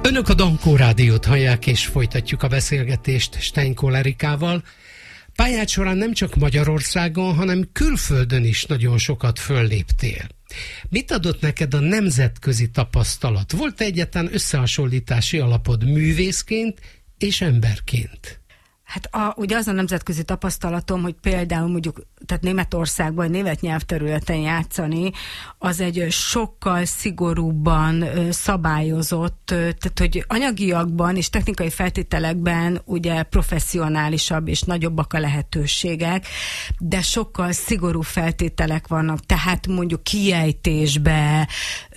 Önök a Dankó Rádiót hallják, és folytatjuk a beszélgetést Steinkol Erikával. Pályád során nem csak Magyarországon, hanem külföldön is nagyon sokat fölléptél. Mit adott neked a nemzetközi tapasztalat? Volt egyáltalán összehasonlítási alapod művészként és emberként? Hát ugye az a nemzetközi tapasztalatom, hogy például mondjuk, tehát Németországban német nyelvterületen játszani, az egy sokkal szigorúbban szabályozott, tehát hogy anyagiakban és technikai feltételekben ugye professzionálisabb és nagyobbak a lehetőségek, de sokkal szigorú feltételek vannak, tehát mondjuk kiejtésben,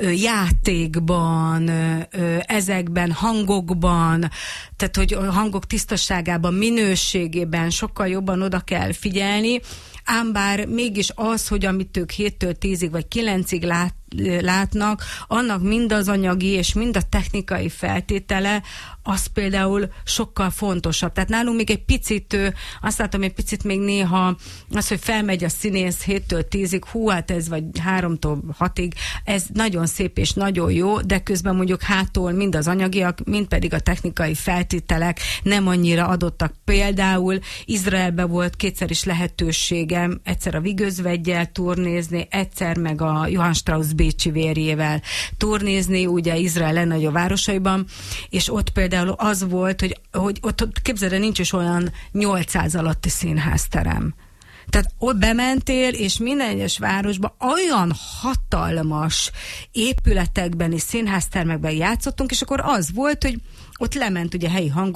játékban, ezekben, hangokban, tehát hogy a hangok tisztaságában, minőségében sokkal jobban oda kell figyelni, ám bár mégis az, hogy amit ők 7-től 10-ig vagy 9-ig látnak, annak mind az anyagi és mind a technikai feltétele, az például sokkal fontosabb. Tehát nálunk még egy picit, azt látom, egy picit még néha az, hogy felmegy a színész 7-től 10-ig, hú, hát ez vagy 3-tól 6-ig, ez nagyon szép és nagyon jó, de közben mondjuk hátul mind az anyagiak, mind pedig a technikai feltételek nem annyira adottak. Például Izraelben volt kétszer is lehetőségem egyszer a Vigözveggyel turnézni, egyszer meg a Johann Strauss bécsi vérjével turnézni, ugye Izrael legnagyobb városaiban, és ott például az volt, hogy ott képzeld, nincs is olyan 800 alatti színházterem. Tehát ott bementél, és minden egyes városban olyan hatalmas épületekben és színháztermekben játszottunk, és akkor az volt, hogy ott lement ugye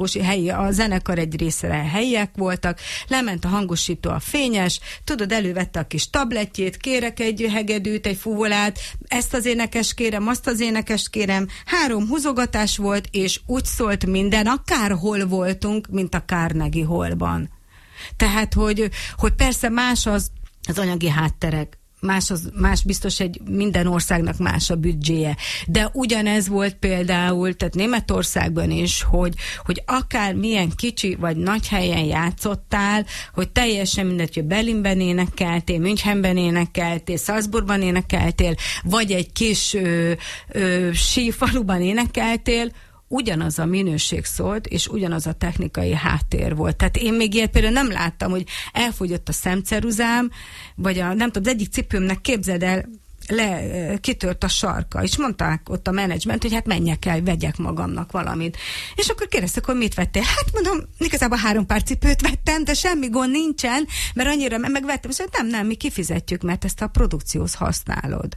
a zenekar egy részre helyiek voltak, lement a hangosító, a fényes, tudod, elővette a kis tabletjét, kérek egy hegedűt, egy fuvolát, ezt az énekes kérem, azt az énekes kérem, 3 húzogatás volt, és úgy szólt minden, akárhol voltunk, mint a Carnegie Hallban. Tehát, hogy persze más az anyagi hátterek, más biztos, egy minden országnak más a büdzséje. De ugyanez volt például, tehát Németországban is, hogy akár milyen kicsi vagy nagy helyen játszottál, hogy teljesen mindegy, hogy Berlinben énekeltél, Münchenben énekeltél, Salzburgban énekeltél, vagy egy kis sífaluban énekeltél, ugyanaz a minőség szólt, és ugyanaz a technikai háttér volt. Tehát én még ilyet például nem láttam, hogy elfogyott a szemceruzám, vagy nem tudom, az egyik cipőmnek, képzeld el, kitört a sarka, és mondták ott a menedzsment, hogy hát menjek el, vegyek magamnak valamit. És akkor kérdeztek, hogy mit vettél? Hát mondom, igazából 3 pár cipőt vettem, de semmi gond nincsen, mert annyira megvettem, és nem, mi kifizetjük, mert ezt a produkcióhoz használod.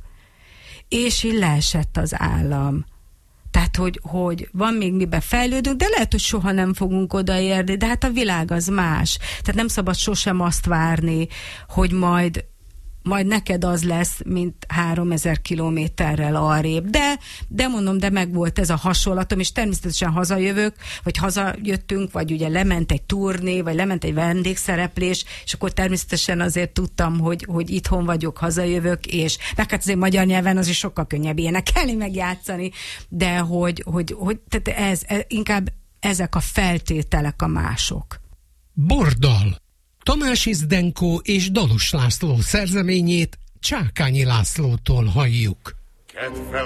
És így leesett az állam. Tehát, hogy van még miben fejlődünk, de lehet, hogy soha nem fogunk odaérni, de hát a világ az más. Tehát nem szabad sosem azt várni, hogy majd neked az lesz, mint 3000 kilométerrel arrébb. De mondom, de meg volt ez a hasonlatom, és természetesen hazajövök, vagy hazajöttünk, vagy ugye lement egy turné, vagy lement egy vendégszereplés, és akkor természetesen azért tudtam, hogy itthon vagyok, hazajövök, és meg hát azért magyar nyelven az is sokkal könnyebb énekelni, meg játszani, de tehát ez inkább ezek a feltételek a mások. Bordal. Tamási Zdenko és Dalus László szerzeményét Csákányi Lászlótól halljuk.